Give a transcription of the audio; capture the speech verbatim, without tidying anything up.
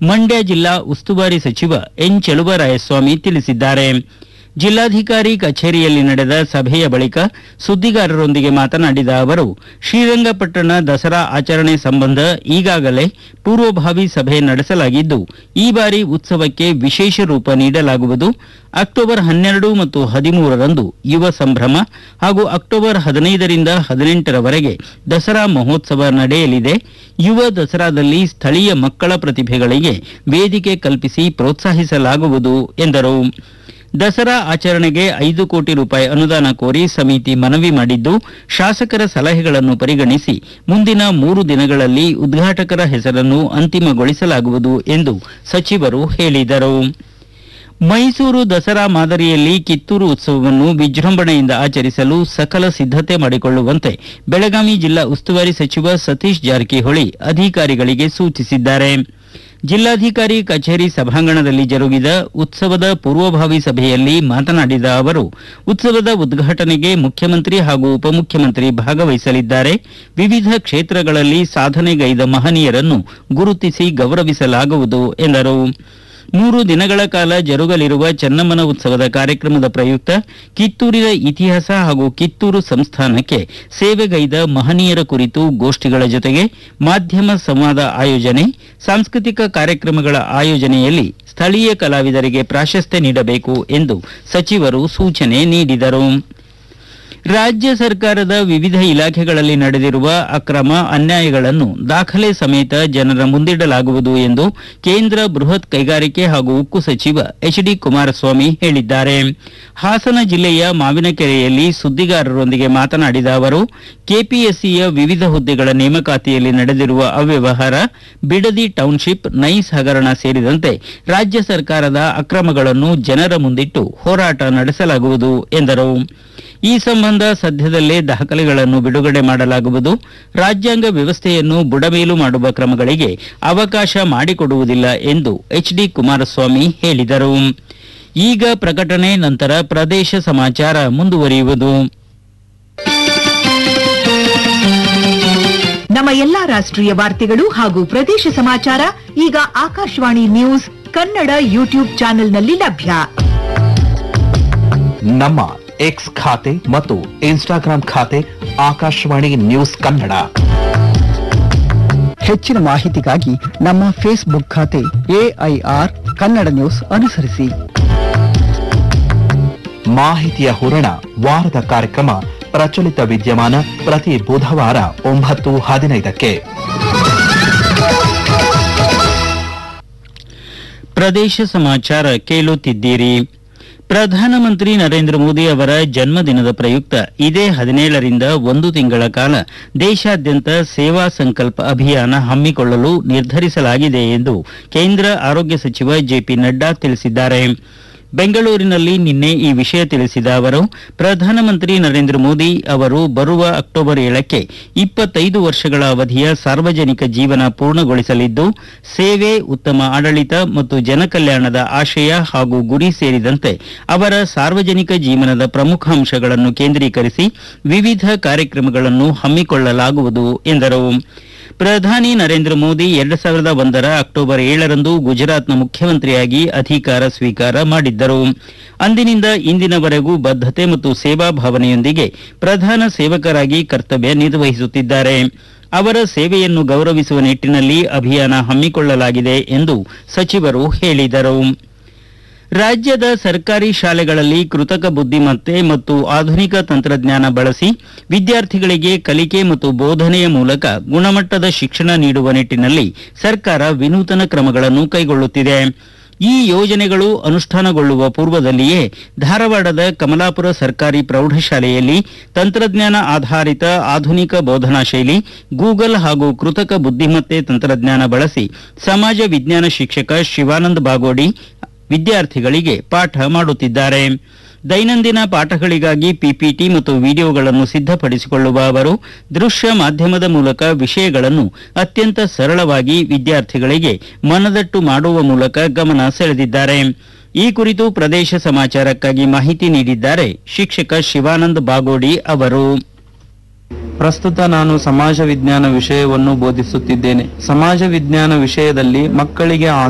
ಮಂಡ್ಯ ಜಿಲ್ಲಾ ಉಸ್ತುವಾರಿ ಸಚಿವ ಎನ್ ಚಲುವರಾಯಸ್ವಾಮಿ ತಿಳಿಸಿದ್ದಾರೆ. ಜಿಲ್ಲಾಧಿಕಾರಿ ಕಚೇರಿಯಲ್ಲಿ ನಡೆದ ಸಭೆಯ ಬಳಿಕ ಸುದ್ದಿಗಾರರೊಂದಿಗೆ ಮಾತನಾಡಿದ ಅವರು, ಶ್ರೀರಂಗಪಟ್ಟಣ ದಸರಾ ಆಚರಣೆ ಸಂಬಂಧ ಈಗಾಗಲೇ ಪೂರ್ವಭಾವಿ ಸಭೆ ನಡೆಸಲಾಗಿದ್ದು, ಈ ಬಾರಿ ಉತ್ಸವಕ್ಕೆ ವಿಶೇಷ ರೂಪ ನೀಡಲಾಗುವುದು. ಅಕ್ಟೋಬರ್ ಹನ್ನೆರಡು ಮತ್ತು ಹದಿಮೂರರಂದು ಯುವ ಸಂಭ್ರಮ ಹಾಗೂ ಅಕ್ಟೋಬರ್ ಹದಿನೈದರಿಂದ ಹದಿನೆಂಟರವರೆಗೆ ದಸರಾ ಮಹೋತ್ಸವ ನಡೆಯಲಿದೆ. ಯುವ ದಸರಾದಲ್ಲಿ ಸ್ಥಳೀಯ ಮಕ್ಕಳ ಪ್ರತಿಭೆಗಳಿಗೆ ವೇದಿಕೆ ಕಲ್ಪಿಸಿ ಪ್ರೋತ್ಸಾಹಿಸಲಾಗುವುದು ಎಂದರು. ದಸರಾ ಆಚರಣೆಗೆ ಐದು ಕೋಟಿ ರೂಪಾಯಿ ಅನುದಾನ ಕೋರಿ ಸಮಿತಿ ಮನವಿ ಮಾಡಿದ್ದು, ಶಾಸಕರ ಸಲಹೆಗಳನ್ನು ಪರಿಗಣಿಸಿ ಮುಂದಿನ ಮೂರು ದಿನಗಳಲ್ಲಿ ಉದ್ಘಾಟಕರ ಹೆಸರನ್ನು ಅಂತಿಮಗೊಳಿಸಲಾಗುವುದು ಎಂದು ಸಚಿವರು ಹೇಳಿದರು. ಮೈಸೂರು ದಸರಾ ಮಾದರಿಯಲ್ಲಿ ಕಿತ್ತೂರು ಉತ್ಸವವನ್ನು ವಿಜೃಂಭಣೆಯಿಂದ ಆಚರಿಸಲು ಸಕಲ ಸಿದ್ಧತೆ ಮಾಡಿಕೊಳ್ಳುವಂತೆ ಬೆಳಗಾವಿ ಜಿಲ್ಲಾ ಉಸ್ತುವಾರಿ ಸಚಿವ ಸತೀಶ್ ಜಾರಕಿಹೊಳಿ ಅಧಿಕಾರಿಗಳಿಗೆ ಸೂಚಿಸಿದ್ದಾರೆ. ಜಿಲ್ಲಾಧಿಕಾರಿ ಕಚೇರಿ ಸಭಾಂಗಣದಲ್ಲಿ ಜರುಗಿದ ಉತ್ಸವದ ಪೂರ್ವಭಾವಿ ಸಭೆಯಲ್ಲಿ ಮಾತನಾಡಿದ ಅವರು, ಉತ್ಸವದ ಉದ್ಘಾಟನೆಗೆ ಮುಖ್ಯಮಂತ್ರಿ ಹಾಗೂ ಉಪಮುಖ್ಯಮಂತ್ರಿ ಭಾಗವಹಿಸಲಿದ್ದಾರೆ. ವಿವಿಧ ಕ್ಷೇತ್ರಗಳಲ್ಲಿ ಸಾಧನೆಗೈದ ಮಹನೀಯರನ್ನು ಗುರುತಿಸಿ ಗೌರವಿಸಲಾಗುವುದು ಎಂದರು. ಮೂರು ದಿನಗಳ ಕಾಲ ಜರುಗಲಿರುವ ಚೆನ್ನಮ್ಮನ ಉತ್ಸವದ ಕಾರ್ಯಕ್ರಮದ ಪ್ರಯುಕ್ತ ಕಿತ್ತೂರಿನ ಇತಿಹಾಸ ಹಾಗೂ ಕಿತ್ತೂರು ಸಂಸ್ಥಾನಕ್ಕೆ ಸೇವೆಗೈದ ಮಹನೀಯರ ಕುರಿತು ಗೋಷ್ಠಿಗಳ ಜೊತೆಗೆ ಮಾಧ್ಯಮ ಸಂವಾದ ಆಯೋಜನೆ, ಸಾಂಸ್ಕೃತಿಕ ಕಾರ್ಯಕ್ರಮಗಳ ಆಯೋಜನೆಯಲ್ಲಿ ಸ್ಥಳೀಯ ಕಲಾವಿದರಿಗೆ ಪ್ರಾಶಸ್ತ್ಯ ನೀಡಬೇಕು ಎಂದು ಸಚಿವರು ಸೂಚನೆ ನೀಡಿದರು. ರಾಜ್ಯ ಸರ್ಕಾರದ ವಿವಿಧ ಇಲಾಖೆಗಳಲ್ಲಿ ನಡೆದಿರುವ ಅಕ್ರಮ ಅನ್ಯಾಯಗಳನ್ನು ದಾಖಲೆ ಸಮೇತ ಜನರ ಮುಂದಿಡಲಾಗುವುದು ಎಂದು ಕೇಂದ್ರ ಬೃಹತ್ ಕೈಗಾರಿಕೆ ಹಾಗೂ ಉಕ್ಕು ಸಚಿವ ಎಚ್ ಡಿ ಕುಮಾರಸ್ವಾಮಿ ಹೇಳಿದ್ದಾರೆ. ಹಾಸನ ಜಿಲ್ಲೆಯ ಮಾವಿನಕೆರೆಯಲ್ಲಿ ಸುದ್ದಿಗಾರರೊಂದಿಗೆ ಮಾತನಾಡಿದ ಅವರು, ಕೆಪಿಎಸ್ಸಿಯ ವಿವಿಧ ಹುದ್ದೆಗಳ ನೇಮಕಾತಿಯಲ್ಲಿ ನಡೆದಿರುವ ಅವ್ಯವಹಾರ, ಬಿಡದಿ ಟೌನ್ಶಿಪ್, ನೈಸ್ ಹಗರಣ ಸೇರಿದಂತೆ ರಾಜ್ಯ ಸರ್ಕಾರದ ಅಕ್ರಮಗಳನ್ನು ಜನರ ಮುಂದಿಟ್ಟು ಹೋರಾಟ ನಡೆಸಲಾಗುವುದು ಎಂದರು. ಈ ಸಂಬಂಧ ಸದ್ಯದಲ್ಲೇ ದಾಖಲೆಗಳನ್ನು ಬಿಡುಗಡೆ ಮಾಡಲಾಗುವುದು. ರಾಜ್ಯಾಂಗ ವ್ಯವಸ್ಥೆಯನ್ನು ಬುಡಮೇಲು ಮಾಡುವ ಕ್ರಮಗಳಿಗೆ ಅವಕಾಶ ಮಾಡಿಕೊಡುವುದಿಲ್ಲ ಎಂದು ಎಚ್ ಡಿ ಕುಮಾರಸ್ವಾಮಿ ಹೇಳಿದರು. ಈಗ ಪ್ರಕಟಣೆ, ನಂತರ ಪ್ರದೇಶ ಸಮಾಚಾರ ಮುಂದುವರಿಯುವುದು. ನಮ್ಮ ಎಲ್ಲಾ ರಾಷ್ಟ್ರೀಯ ವಾರ್ತೆಗಳು ಹಾಗೂ ಪ್ರದೇಶ ಸಮಾಚಾರ ಈಗ ಆಕಾಶವಾಣಿ ನ್ಯೂಸ್ ಕನ್ನಡ ಯೂಟ್ಯೂಬ್ ಚಾನೆಲ್ನಲ್ಲಿ ಲಭ್ಯ. ನಮ್ಮ ಎಕ್ಸ್ ಖಾತೆ ಮತ್ತು ಇನ್ಸ್ಟಾಗ್ರಾಂ ಖಾತೆ ಆಕಾಶವಾಣಿ ನ್ಯೂಸ್ ಕನ್ನಡ. ಹೆಚ್ಚಿನ ಮಾಹಿತಿಗಾಗಿ ನಮ್ಮ ಫೇಸ್ಬುಕ್ ಖಾತೆ ಎಐಆರ್ ಕನ್ನಡ ನ್ಯೂಸ್ ಅನುಸರಿಸಿ. ಮಾಹಿತಿಯ ಹೂರಣ ವಾರದ ಕಾರ್ಯಕ್ರಮ ಪ್ರಚಲಿತ ವಿದ್ಯಮಾನ ಪ್ರತಿ ಬುಧವಾರ ಒಂಬತ್ತು ಹದಿನೈದಕ್ಕೆ. ಪ್ರದೇಶ ಸಮಾಚಾರ ಕೇಳುತ್ತಿದ್ದೀರಿ. ಪ್ರಧಾನಮಂತ್ರಿ ನರೇಂದ್ರ ಮೋದಿ ಅವರ ಜನ್ಮದಿನದ ಪ್ರಯುಕ್ತ ಇದೇ ಹದಿನೇಳರಿಂದ ಒಂದು ತಿಂಗಳ ಕಾಲ ದೇಶಾದ್ಯಂತ ಸೇವಾ ಸಂಕಲ್ಪ ಅಭಿಯಾನ ಹಮ್ಮಿಕೊಳ್ಳಲು ನಿರ್ಧರಿಸಲಾಗಿದೆ ಎಂದು ಕೇಂದ್ರ ಆರೋಗ್ಯ ಸಚಿವ ಜೆಪಿ ನಡ್ಡಾ ತಿಳಿಸಿದ್ದಾರೆ. ಬೆಂಗಳೂರಿನಲ್ಲಿ ನಿನ್ನೆ ಈ ವಿಷಯ ತಿಳಿಸಿದ ಅವರು, ಪ್ರಧಾನಮಂತ್ರಿ ನರೇಂದ್ರ ಮೋದಿ ಅವರು ಬರುವ ಅಕ್ಟೋಬರ್ ಏಳಕ್ಕೆ ಇಪ್ಪತ್ತೈದು ವರ್ಷಗಳ ಅವಧಿಯ ಸಾರ್ವಜನಿಕ ಜೀವನ ಪೂರ್ಣಗೊಳಿಸಲಿದ್ದು, ಸೇವೆ, ಉತ್ತಮ ಆಡಳಿತ ಮತ್ತು ಜನಕಲ್ಯಾಣದ ಆಶಯ ಹಾಗೂ ಗುರಿ ಸೇರಿದಂತೆ ಅವರ ಸಾರ್ವಜನಿಕ ಜೀವನದ ಪ್ರಮುಖ ಅಂಶಗಳನ್ನು ಕೇಂದ್ರೀಕರಿಸಿ ವಿವಿಧ ಕಾರ್ಯಕ್ರಮಗಳನ್ನು ಹಮ್ಮಿಕೊಳ್ಳಲಾಗುವುದು ಎಂದರು. ಪ್ರಧಾನಿ ನರೇಂದ್ರ ಮೋದಿ ಎರಡು ಸಾವಿರದ ಒಂದರ ಅಕ್ಟೋಬರ್ ಏಳರಂದು ಗುಜರಾತ್ನ ಮುಖ್ಯಮಂತ್ರಿಯಾಗಿ ಅಧಿಕಾರ ಸ್ವೀಕಾರ ಮಾಡಿದ್ದರು. ಅಂದಿನಿಂದ ಇಂದಿನವರೆಗೂ ಬದ್ಧತೆ ಮತ್ತು ಸೇವಾ ಭಾವನೆಯೊಂದಿಗೆ ಪ್ರಧಾನ ಸೇವಕರಾಗಿ ಕರ್ತವ್ಯ ನಿರ್ವಹಿಸುತ್ತಿದ್ದಾರೆ. ಅವರ ಸೇವೆಯನ್ನು ಗೌರವಿಸುವ ನಿಟ್ಟಿನಲ್ಲಿ ಅಭಿಯಾನ ಹಮ್ಮಿಕೊಳ್ಳಲಾಗಿದೆ ಎಂದು ಸಚಿವರು ಹೇಳಿದರು. ರಾಜ್ಯದ ಸರ್ಕಾರಿ ಶಾಲೆಗಳಲ್ಲಿ ಕೃತಕ ಬುದ್ಧಿಮತ್ತೆ ಮತ್ತು ಆಧುನಿಕ ತಂತ್ರಜ್ಞಾನ ಬಳಸಿ ವಿದ್ಯಾರ್ಥಿಗಳಿಗೆ ಕಲಿಕೆ ಮತ್ತು ಬೋಧನೆಯ ಮೂಲಕ ಗುಣಮಟ್ಟದ ಶಿಕ್ಷಣ ನೀಡುವ ನಿಟ್ಟಿನಲ್ಲಿ ಸರ್ಕಾರ ವಿನೂತನ ಕ್ರಮಗಳನ್ನು ಕೈಗೊಳ್ಳುತ್ತಿದೆ. ಈ ಯೋಜನೆಗಳು ಅನುಷ್ಠಾನಗೊಳ್ಳುವ ಪೂರ್ವದಲ್ಲಿಯೇ ಧಾರವಾಡದ ಕಮಲಾಪುರ ಸರ್ಕಾರಿ ಪ್ರೌಢಶಾಲೆಯಲ್ಲಿ ತಂತ್ರಜ್ಞಾನ ಆಧಾರಿತ ಆಧುನಿಕ ಬೋಧನಾ ಶೈಲಿ, ಗೂಗಲ್ ಹಾಗೂ ಕೃತಕ ಬುದ್ಧಿಮತ್ತೆ ತಂತ್ರಜ್ಞಾನ ಬಳಸಿ ಸಮಾಜ ವಿಜ್ಞಾನ ಶಿಕ್ಷಕ ಶಿವಾನಂದ ಬಾಗೋಡಿ ವಿದ್ಯಾರ್ಥಿಗಳಿಗೆ ಪಾಠ ಮಾಡುತ್ತಿದ್ದಾರೆ. ದೈನಂದಿನ ಪಾಠಗಳಿಗಾಗಿ ಪಿಪಿಟಿ ಮತ್ತು ವಿಡಿಯೋಗಳನ್ನು ಸಿದ್ಧಪಡಿಸಿಕೊಳ್ಳುವ ಅವರು ದೃಶ್ಯ ಮಾಧ್ಯಮದ ಮೂಲಕ ವಿಷಯಗಳನ್ನು ಅತ್ಯಂತ ಸರಳವಾಗಿ ವಿದ್ಯಾರ್ಥಿಗಳಿಗೆ ಮನದಟ್ಟು ಮಾಡುವ ಮೂಲಕ ಗಮನ ಸೆಳೆದಿದ್ದಾರೆ. ಈ ಕುರಿತು ಪ್ರದೇಶ ಸಮಾಚಾರಕ್ಕಾಗಿ ಮಾಹಿತಿ ನೀಡಿದ್ದಾರೆ ಶಿಕ್ಷಕ ಶಿವಾನಂದ ಬಾಗೋಡಿ ಅವರು. ಪ್ರಸ್ತುತ ನಾನು ಸಮಾಜ ವಿಜ್ಞಾನ ವಿಷಯವನ್ನು ಬೋಧಿಸುತ್ತಿದ್ದೇನೆ. ಸಮಾಜ ವಿಜ್ಞಾನ ವಿಷಯದಲ್ಲಿ ಮಕ್ಕಳಿಗೆ